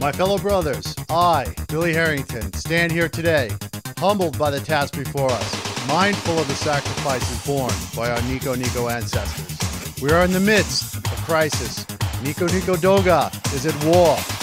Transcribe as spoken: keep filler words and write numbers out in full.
My fellow brothers, I, Billy Harrington, stand here today, humbled by the task before us, mindful of the sacrifices borne by our Nico Nico ancestors. We are in the midst of crisis. Nico Nico Doga is at war.